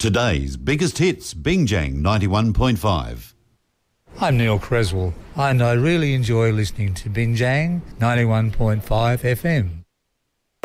Today's biggest hits, Bingjang 91.5. I'm Neil Creswell, and I really enjoy listening to Binjang 91.5 FM.